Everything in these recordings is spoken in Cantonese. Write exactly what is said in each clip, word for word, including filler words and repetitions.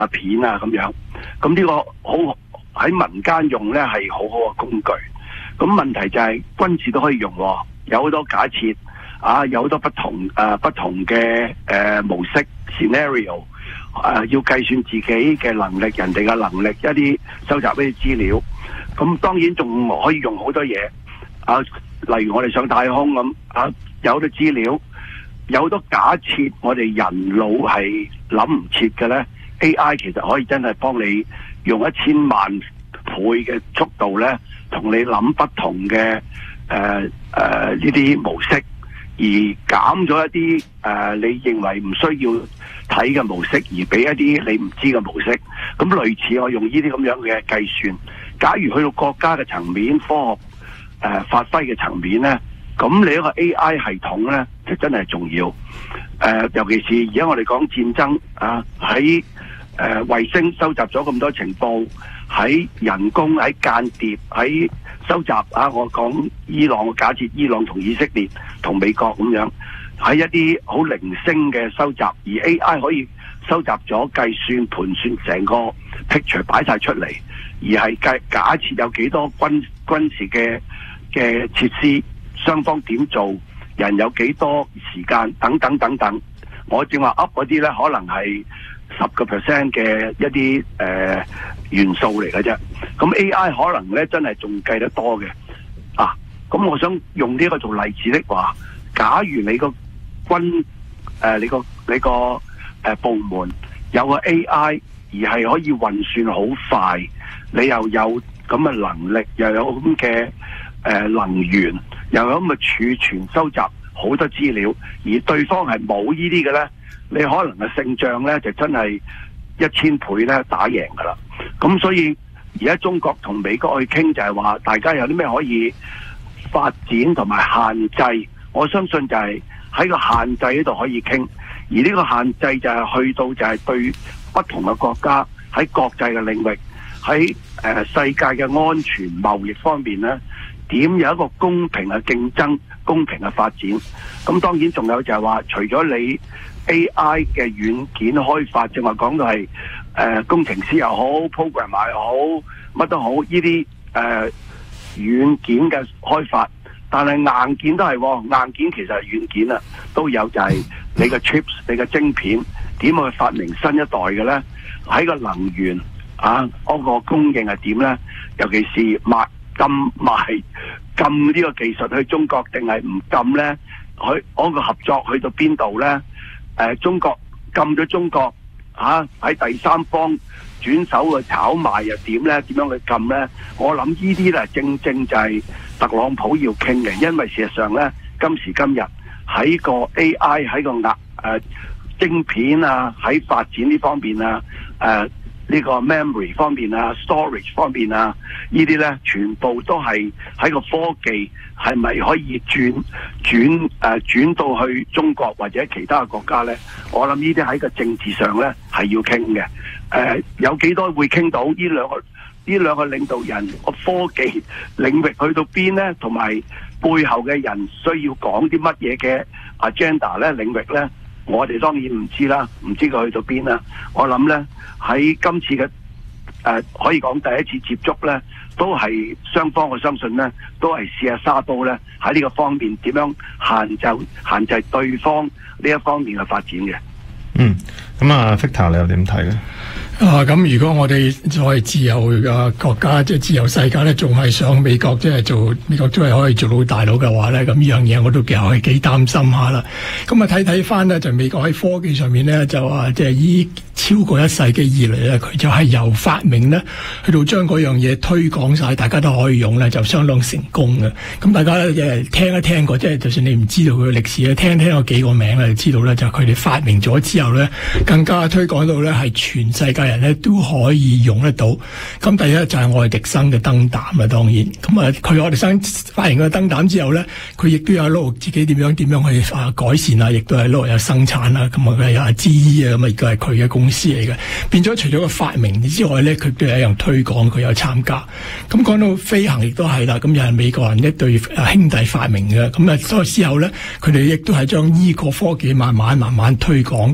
啊片啊咁樣。咁呢個好喺民間用咧係好好嘅工具。咁問題就係軍事都可以用，有好多假設啊，有好多不同誒、呃、不同嘅誒、呃、模式 scenario， 誒、呃、要計算自己嘅能力、人哋嘅能力，一啲收集一啲資料。咁當然仲可以用好多嘢啊，例如我哋上太空咁啊，有好多資料，有好多假設我哋人腦係諗唔切嘅咧。A I 其實可以真係幫你用一千萬倍嘅速度咧，同你諗不同嘅誒誒呢啲模式，而減咗一啲誒、呃、你認為唔需要睇嘅模式，而俾一啲你唔知嘅模式。咁類似我用呢啲咁樣嘅計算，假如去到國家嘅層面、科學誒、呃、發揮嘅層面咧，咁你一個 A I 系統咧就真係重要。誒、呃，尤其是而家我哋講戰爭啊，喺誒衛星收集咗咁多情報，喺人工、喺間諜、喺收集啊，我講伊朗，我假設伊朗同以色列同美國咁樣，喺一啲好零星嘅收集，而 A I 可以收集咗計算盤算成個 picture 擺晒出嚟，而係計假設有幾多軍軍事嘅嘅設施，雙方點做，人有幾多時間等等等等。我正話 up 嗰啲咧，可能係十個 percent 嘅一啲誒、呃、元素嚟嘅啫。咁 A I 可能咧真係仲計得多嘅啊。咁我想用呢個做例子的話，假如你個軍誒、呃、你個你個誒、呃、部門有個 A I， 而係可以運算好快，你又有咁嘅能力，又有咁嘅誒能源，又有咁嘅儲存收集好多資料，而對方係冇呢啲嘅咧，你可能嘅勝仗咧就真係一千倍咧打贏噶啦。咁所以而家中國同美國去傾就係話，大家有啲咩可以發展同埋限制，我相信就係喺個限制呢度可以傾，而呢個限制就係去到就係對不同嘅國家喺國際嘅領域，喺誒世界嘅安全貿易方面咧，點有一個公平嘅競爭、公平嘅發展。咁當然仲有就係話，除咗你 A I 嘅軟件開發，正話講到係誒、呃、工程師又好 programmer 又好，乜都好，呢啲誒軟件嘅開發，但係硬件都係、哦，硬件其實係軟件啊，都有就係你嘅 chips、你嘅晶片點去發明新一代嘅咧？喺個能源啊嗰、那個供應係點咧？尤其是賣禁賣禁呢個技術去中國定係唔禁咧？佢嗰、那個合作去到邊度咧？誒、呃，中國禁咗中國嚇喺、啊、第三方轉手去炒賣又點咧？點樣去禁咧？我諗呢啲咧正正就係特朗普要傾嘅，因為事實上咧今時今日喺個 A I 喺個壓誒晶片啊，喺發展呢方面啊，誒、呃、呢、這個 memory 方面啊 ，storage 方面啊，呢啲咧全部都係喺個科技係咪可以轉轉誒轉到去中國或者其他嘅國家咧？我諗呢啲喺個政治上咧係要傾嘅。誒、呃、有幾多會傾到呢兩個呢兩個領導人個科技領域去到邊咧？同埋背後嘅人需要講啲乜嘢嘅 agenda 咧？領域咧？我哋當然唔知啦，唔知佢去到邊啦。我諗咧喺今次嘅誒、呃、可以講第一次接觸咧，都係雙方我相信咧，都係試下沙煲咧喺呢個方面點樣限制限制對方呢一方面嘅發展嘅。 嗯，咁啊 Victor 你又點睇咧？ 啊，咁如果我哋作為自由嘅國家，即係自由世界咧，仲係想美國即係做美國都係可以做到大佬嘅話咧，咁呢樣嘢我都幾係幾擔心下啦。咁啊睇睇翻咧，就美國喺科技上面咧，就話即係依超過一世紀以嚟咧，佢就係由發明咧去到將嗰樣嘢推廣晒，大家都可以用咧，就相當成功嘅。咁大家咧聽一聽過，即係就算你唔知道佢嘅歷史咧，聽一聽個幾個名咧，就知道咧就佢哋發明咗之後咧，更加推廣到咧係全世界人咧都可以用得到。咁第一就係愛迪生嘅燈膽啦，當然咁啊，佢愛迪生發明個燈膽之後咧，佢亦都有攞自己點樣點樣去啊改善啊，亦都係攞有生產啦。咁啊，佢有 G E 啊，咁啊亦都係佢嘅公司嚟嘅。變咗除咗個發明之外咧，佢都有一樣推廣，佢有參加。咁講到飛行亦都係啦，咁又係美國人一對兄弟發明嘅。咁啊，所以之後咧，佢哋亦都係將呢個科技慢慢慢慢推廣嘅。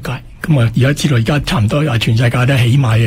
咁啊，而家知道而家差唔多啊，全世界都起碼